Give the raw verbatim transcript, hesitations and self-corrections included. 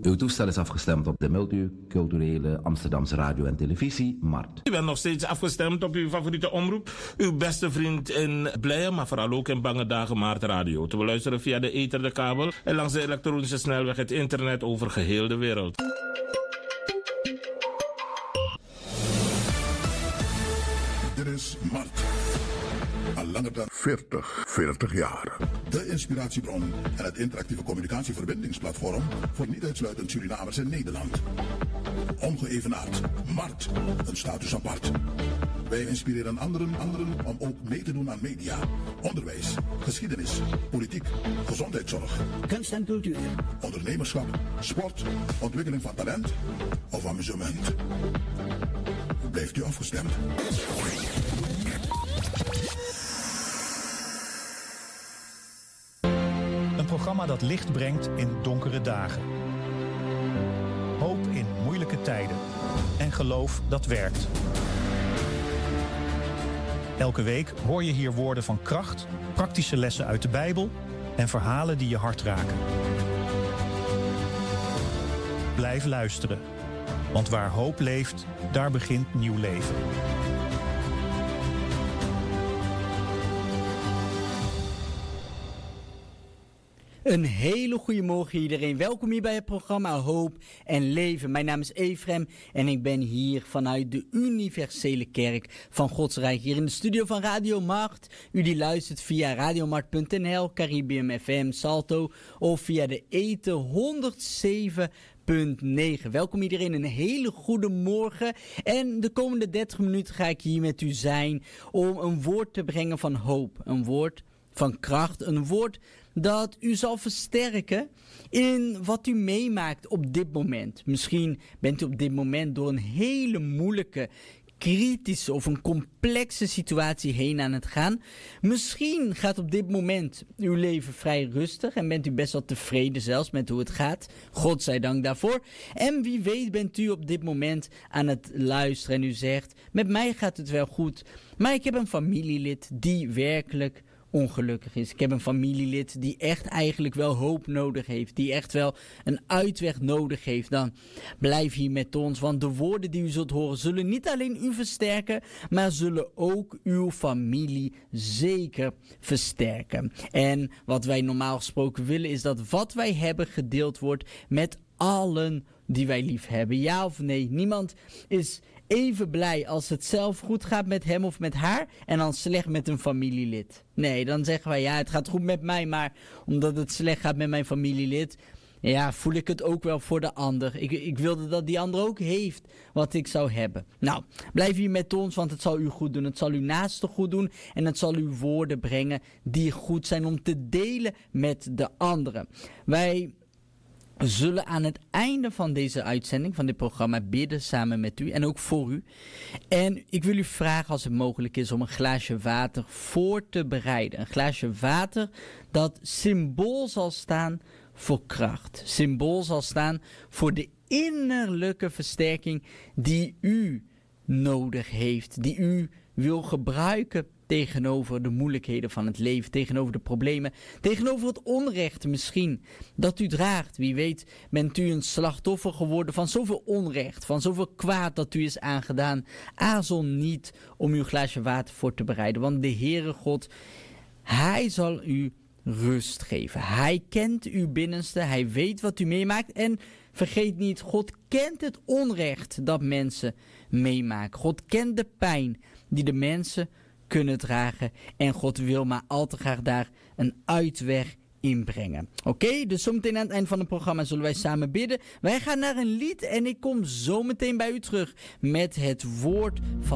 Uw toestel is afgestemd op de multiculturele Amsterdamse radio en televisie, Mart. U bent nog steeds afgestemd op uw favoriete omroep. Uw beste vriend in Blije, maar vooral ook in bange dagen, Mart Radio. Te beluisteren via de ether, de kabel en langs de elektronische snelweg het internet over geheel de wereld. Dit is Mart. Al langer dan veertig, veertig jaar. De inspiratiebron en het interactieve communicatieverbindingsplatform voor niet uitsluitend Surinamers in Nederland. Ongeëvenaard. Mart. Een status apart. Wij inspireren anderen, anderen om ook mee te doen aan media, onderwijs, geschiedenis, politiek, gezondheidszorg, kunst en cultuur, ondernemerschap, sport, ontwikkeling van talent of amusement. Blijft u afgestemd. Een programma dat licht brengt in donkere dagen. Hoop in moeilijke tijden. En geloof dat werkt. Elke week hoor je hier woorden van kracht, praktische lessen uit de Bijbel en verhalen die je hart raken. Blijf luisteren, want waar hoop leeft, daar begint nieuw leven. Een hele goede morgen iedereen. Welkom hier bij het programma Hoop en Leven. Mijn naam is Efrem en ik ben hier vanuit de Universele Kerk van Gods Rijk. Hier in de studio van Radio Mart. U die luistert via radiomart punt n l, Caribbean F M, Salto of via de ether honderdzeven punt negen. Welkom iedereen, een hele goede morgen. En de komende dertig minuten ga ik hier met u zijn om een woord te brengen van hoop. Een woord van kracht, een woord dat u zal versterken in wat u meemaakt op dit moment. Misschien bent u op dit moment door een hele moeilijke, kritische of een complexe situatie heen aan het gaan. Misschien gaat op dit moment uw leven vrij rustig en bent u best wel tevreden zelfs met hoe het gaat. God zij dank daarvoor. En wie weet bent u op dit moment aan het luisteren en u zegt, met mij gaat het wel goed, maar ik heb een familielid die werkelijk ongelukkig is. Ik heb een familielid die echt eigenlijk wel hoop nodig heeft. Die echt wel een uitweg nodig heeft. Dan blijf hier met ons. Want de woorden die u zult horen zullen niet alleen u versterken, maar zullen ook uw familie zeker versterken. En wat wij normaal gesproken willen is dat wat wij hebben gedeeld wordt met allen die wij lief hebben. Ja of nee? Niemand is even blij als het zelf goed gaat met hem of met haar en dan slecht met een familielid. Nee, dan zeggen wij ja, het gaat goed met mij, maar omdat het slecht gaat met mijn familielid, ja, voel ik het ook wel voor de ander. Ik, ik wilde dat die ander ook heeft wat ik zou hebben. Nou, blijf hier met ons, want het zal u goed doen. Het zal uw naaste goed doen en het zal u woorden brengen die goed zijn om te delen met de anderen. Wij zullen aan het einde van deze uitzending, van dit programma, bidden samen met u en ook voor u. En ik wil u vragen, als het mogelijk is, om een glaasje water voor te bereiden. Een glaasje water dat symbool zal staan voor kracht. Symbool zal staan voor de innerlijke versterking die u nodig heeft, die u wil gebruiken tegenover de moeilijkheden van het leven, tegenover de problemen, tegenover het onrecht misschien dat u draagt. Wie weet bent u een slachtoffer geworden van zoveel onrecht, van zoveel kwaad dat u is aangedaan. Aarzel niet om uw glaasje water voor te bereiden, want de Heere God, Hij zal u rust geven. Hij kent uw binnenste, Hij weet wat u meemaakt en vergeet niet, God kent het onrecht dat mensen meemaken. God kent de pijn die de mensen kunnen dragen en God wil maar al te graag daar een uitweg inbrengen. Oké, okay, dus zometeen aan het eind van het programma zullen wij samen bidden. Wij gaan naar een lied en ik kom zometeen bij u terug met het woord van